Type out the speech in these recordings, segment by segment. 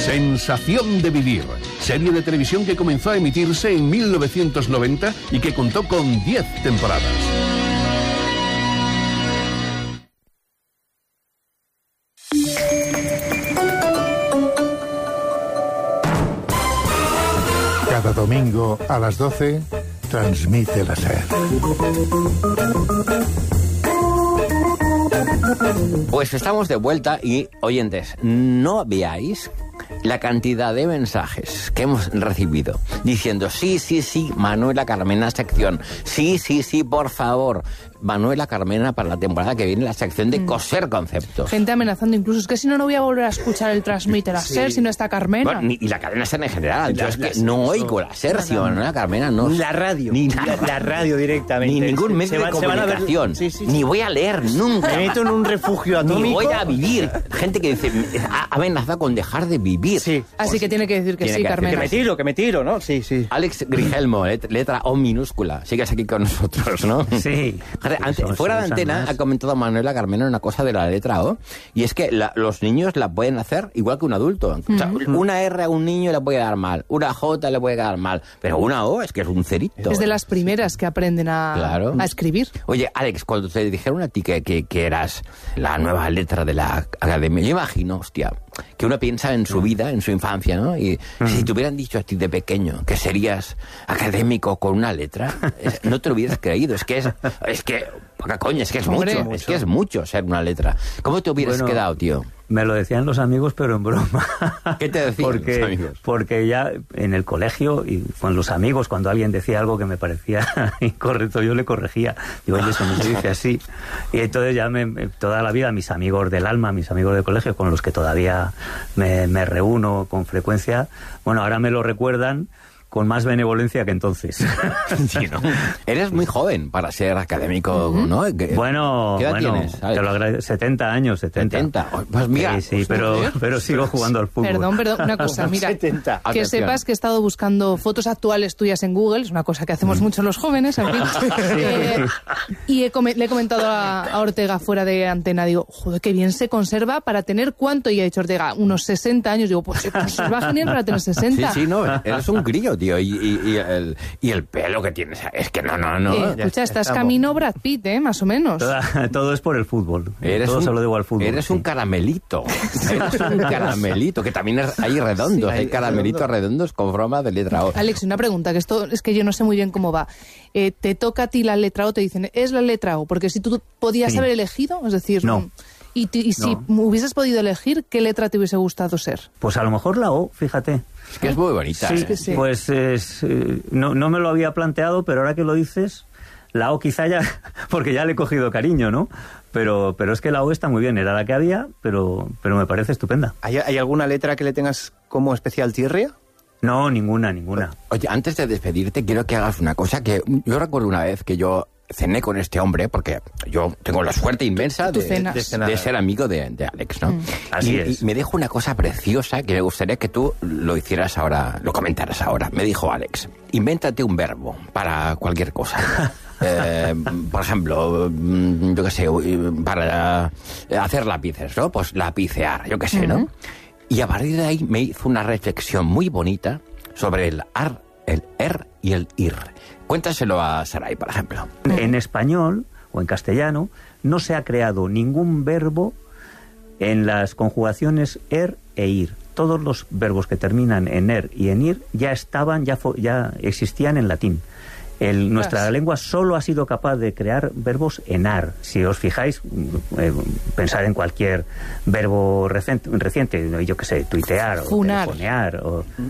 Sensación de vivir, serie de televisión que comenzó a emitirse en 1990 y que contó con 10 temporadas. Cada domingo a las 12, transmite la SER. Pues estamos de vuelta y, oyentes, no veáis la cantidad de mensajes que hemos recibido diciendo sí, Manuela Carmena sección, sí, por favor, Manuela Carmena para la temporada que viene la sección de coser conceptos. Gente amenazando incluso, es que si no voy a volver a escuchar el Transmite la SER si no está Carmena. Bueno, y la cadena SER en general. Yo es que no oigo la SER, si Manuela Carmena no... Ni la radio. Ni la radio directamente. Ni ningún medio de comunicación. Ni voy a leer nunca. Me meto en un refugio atómico. Ni voy a vivir. Gente que dice, ha amenazado con dejar de vivir. Sí. Así que tiene que decir que sí, Carmena. Que me tiro, ¿no? Sí. Alex Grigelmo, letra O minúscula. Sigues aquí con nosotros, ¿no? Sí. Fuera de antena ha comentado Manuela Carmena una cosa de la letra O, y es que los niños la pueden hacer igual que un adulto. O sea, una R a un niño le puede dar mal, una J le puede dar mal, pero una O es que es un cerito. Es de las primeras que aprenden a escribir. Oye, Alex, cuando te dijeron a ti que eras la nueva letra de la academia, yo imagino, hostia, que uno piensa en su vida, en su infancia, ¿no? Y si te hubieran dicho a ti de pequeño que serías académico con una letra, no te lo hubieras creído. Es que poca coña, es que es mucho. Es que es mucho ser una letra. ¿Cómo te hubieras quedado, tío? Me lo decían los amigos, pero en broma. ¿Qué te decían los amigos? Porque ya en el colegio y con los amigos, cuando alguien decía algo que me parecía incorrecto, yo le corregía. Digo, oye, eso no se dice así. Y entonces ya toda la vida mis amigos del alma, mis amigos del colegio, con los que todavía me reúno con frecuencia, bueno, ahora me lo recuerdan con más benevolencia que entonces. Sí, ¿no? Eres muy joven para ser académico, ¿no? Bueno, ¿qué edad tienes? Te lo agradezco. 70 años, 70. Pues mira. Sí, pero sigo jugando al fútbol. Perdón, una cosa, mira. 70. Que sepas que he estado buscando fotos actuales tuyas en Google, es una cosa que hacemos mucho los jóvenes, en fin. Y le he comentado a Ortega fuera de antena, digo, joder, qué bien se conserva para tener ¿cuánto? Y ha dicho Ortega, unos 60 años. Digo, pues se conserva genial para tener 60. Sí, no, eres un crío, tío, y el pelo que tienes, es que no. Escucha, estás camino Brad Pitt, más o menos. Todo es por el fútbol. Todo se lo debo al fútbol. Eres un caramelito. Eres un caramelito, que también hay redondos, hay caramelitos redondos con forma de letra O. Alex, una pregunta, que esto es que yo no sé muy bien cómo va. Te toca a ti la letra O, te dicen, es la letra O, porque si tú podías haber elegido, es decir... No. Y si hubieses podido elegir, ¿qué letra te hubiese gustado ser? Pues a lo mejor la O, fíjate. Es que es muy bonita. Sí, sí. Pues no me lo había planteado, pero ahora que lo dices, la O quizá ya, porque ya le he cogido cariño, ¿no? Pero es que la O está muy bien, era la que había, pero me parece estupenda. ¿Hay alguna letra que le tengas como especial tirria? No, ninguna. Oye, antes de despedirte, quiero que hagas una cosa que yo recuerdo una vez que yo cené con este hombre, porque yo tengo la suerte inmensa de ser amigo de Alex, ¿no? Así es. Y me dijo una cosa preciosa que me gustaría que tú lo hicieras ahora, lo comentaras ahora. Me dijo Alex, invéntate un verbo para cualquier cosa. Por ejemplo, yo qué sé, para hacer lápices, ¿no? Pues lapicear, yo qué sé, ¿no? Y a partir de ahí me hizo una reflexión muy bonita sobre el ar, el er y el ir. Cuéntaselo a Saray, por ejemplo. En español o en castellano no se ha creado ningún verbo en las conjugaciones er e ir. Todos los verbos que terminan en er y en ir ya existían en latín. Nuestra lengua solo ha sido capaz de crear verbos en ar. Si os fijáis, pensad en cualquier verbo reciente, yo qué sé, tuitear o telefonear.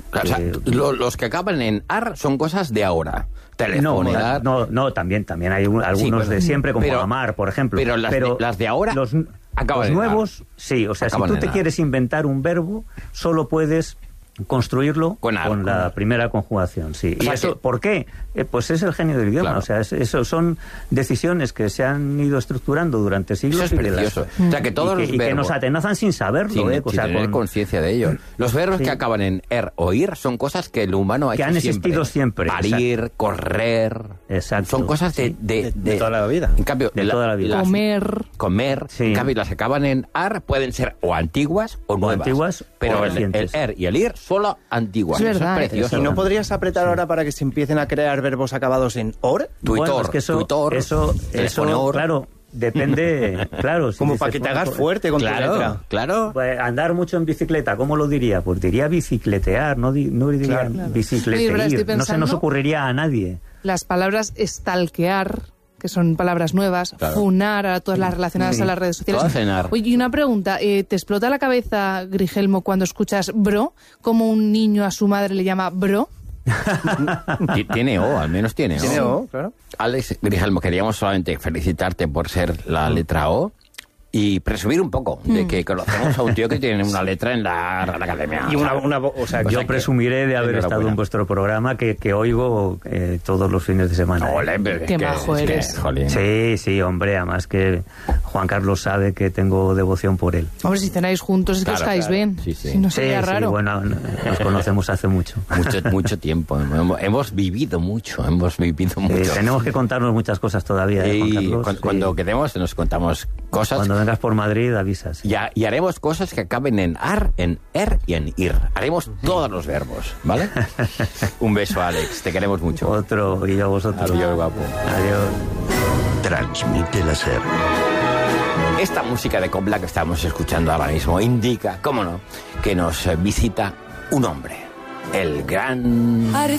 Los que acaban en ar son cosas de ahora. Telefonear. No, también hay algunos de siempre, como amar, por ejemplo. Pero las de ahora los nuevos, sí. O sea, si tú te quieres inventar un verbo, solo puedes construirlo Con ar, con la ar. primera conjugación, sí. O sea ¿Y eso que- por qué? Pues es el genio del idioma. Claro. O sea, eso son decisiones que se han ido estructurando durante siglos. Eso es y que precioso. O sea, que todos los y que verbos... nos atenazan sin saberlo, Sin, ¿eh? O sin sea, tener conciencia de ello. Los verbos Sí. que acaban en er o ir son cosas que el humano ha Que hecho han existido siempre, Parir, correr... Exacto. Son cosas Sí. De toda la vida. En cambio, De toda la vida. Comer. Sí. En cambio, las que acaban en ar pueden ser o antiguas o nuevas. antiguas pero o el recientes. er y el ir solo antiguas. Es Eso verdad, es precioso. ¿Y no podrías apretar ahora para que se empiecen a crear verbos acabados en or? Tuitor, Bueno, es que tuitor, eso, telefonor. claro, depende, claro. si Como dices, para que te bueno, hagas pues, fuerte con tu Claro, letra. claro. pues, andar mucho en bicicleta, ¿cómo lo diría? Pues diría bicicletear, no diría Claro. bicicletear. Oye, pero estoy No se nos pensando- ocurriría a nadie. Las palabras stalkear, que son palabras nuevas, Claro. funar, a todas las relacionadas Sí. a las redes sociales. Todas en ar. Oye, y una pregunta, ¿te explota la cabeza, Grigelmo, cuando escuchas bro? ¿Cómo un niño a su madre le llama bro? Tiene O, al menos tiene O. Tiene O, claro. Alex Grijalmo, queríamos solamente felicitarte por ser la letra O y presumir un poco de que conocemos a un tío que tiene una letra en la Real Academia. Y o sea, Pues Yo hay que- presumiré de haber estado en vuestro programa que oigo todos los fines de semana. ¿eh? Ole, pero es Qué que- majo es que, eres. jolín. Sí, hombre, además que Juan Carlos sabe que tengo devoción por él. Hombre, si cenáis juntos es que Claro, os caéis claro. bien. Sí, sí. Si no sería sí, raro. bueno, nos conocemos hace mucho. Mucho tiempo. Hemos vivido mucho. Tenemos que contarnos muchas cosas todavía, Juan Y Carlos. Sí. cuando quedemos nos contamos cosas. Cuando vengas por Madrid, avisas. Y haremos cosas que acaben en ar, en er y en ir. Haremos todos los verbos, ¿vale? Un beso, Alex. Te queremos mucho. Otro, y yo a vosotros. Adiós, guapo. Adiós. Transmite la SER. Esta música de Copla que estamos escuchando ahora mismo indica, cómo no, que nos visita un hombre. El gran...